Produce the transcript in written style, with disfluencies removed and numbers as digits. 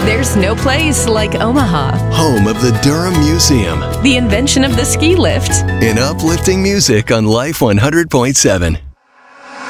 There's no place like Omaha. Home of the Durham Museum. The invention of the ski lift. And uplifting music on Life 100.7.